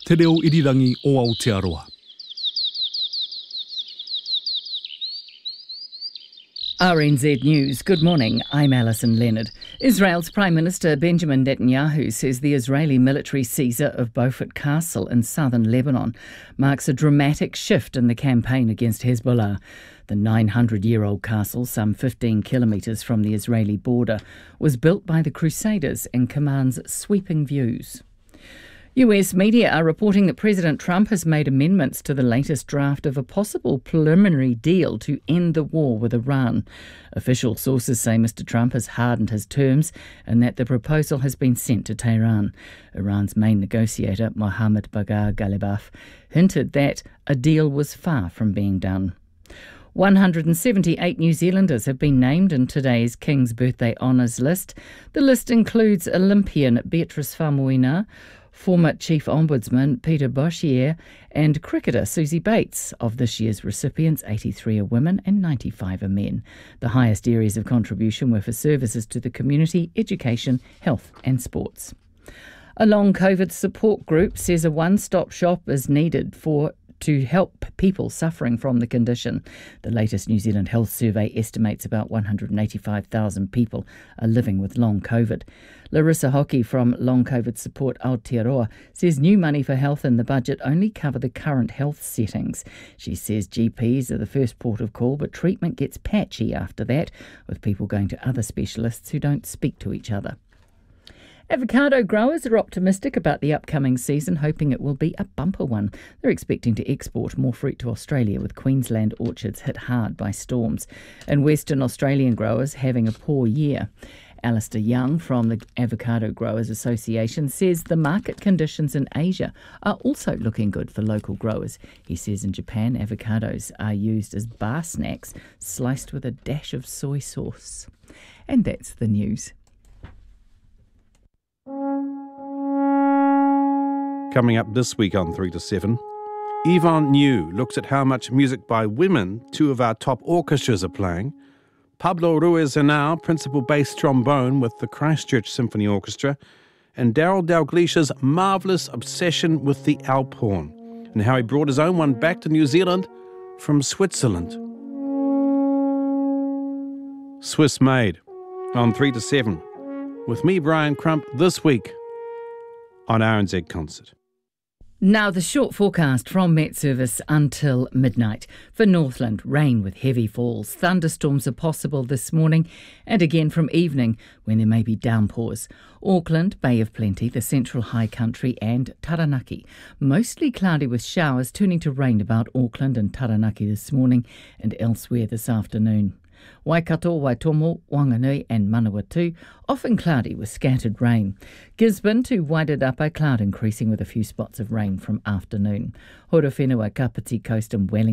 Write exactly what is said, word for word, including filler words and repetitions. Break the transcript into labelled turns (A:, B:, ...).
A: te reo irirangi o Aotearoa.
B: R N Z News. Good morning, I'm Alison Leonard. Israel's Prime Minister Benjamin Netanyahu says the Israeli military seizure of Beaufort Castle in southern Lebanon marks a dramatic shift in the campaign against Hezbollah. The nine hundred year old castle, some fifteen kilometres from the Israeli border, was built by the Crusaders and commands sweeping views. U S media are reporting that President Trump has made amendments to the latest draft of a possible preliminary deal to end the war with Iran. Official sources say Mister Trump has hardened his terms and that the proposal has been sent to Tehran. Iran's main negotiator, Mohammad Bagher Ghalibaf, hinted that a deal was far from being done. one hundred seventy-eight New Zealanders have been named in today's King's Birthday Honours list. The list includes Olympian Beatrice Faumuina, former Chief Ombudsman Peter Boshier and cricketer Susie Bates. Of this year's recipients, eighty-three are women and ninety-five are men. The highest areas of contribution were for services to the community, education, health and sports. A long COVID support group says a one-stop shop is needed for to help people suffering from the condition. The latest New Zealand Health Survey estimates about one hundred eighty-five thousand people are living with long COVID. Larissa Hockey from Long COVID Support Aotearoa says new money for health in the budget only cover the current health settings. She says G Ps are the first port of call, but treatment gets patchy after that, with people going to other specialists who don't speak to each other. Avocado growers are optimistic about the upcoming season, hoping it will be a bumper one. They're expecting to export more fruit to Australia, with Queensland orchards hit hard by storms, and Western Australian growers having a poor year. Alistair Young from the Avocado Growers Association says the market conditions in Asia are also looking good for local growers. He says in Japan, avocados are used as bar snacks, sliced with a dash of soy sauce. And that's the news.
C: Coming up this week on three to seven, Yvonne New looks at how much music by women two of our top orchestras are playing. Pablo Ruiz-Henao, principal bass trombone with the Christchurch Symphony Orchestra, and Daryl Dalglish's marvellous obsession with the Alphorn, and how he brought his own one back to New Zealand from Switzerland. Swiss Made on three to seven, with me, Brian Crump, this week on R N Z Concert.
B: Now the short forecast from Met Service until midnight. For Northland, rain with heavy falls. Thunderstorms are possible this morning and again from evening when there may be downpours. Auckland, Bay of Plenty, the Central High Country and Taranaki. Mostly cloudy with showers turning to rain about Auckland and Taranaki this morning and elsewhere this afternoon. Waikato, Waitomo, Wanganui and Manawatu, often cloudy with scattered rain. Gisborne to Wairarapa, cloud increasing with a few spots of rain from afternoon. Horowhenua, Kapiti Coast and Wellington.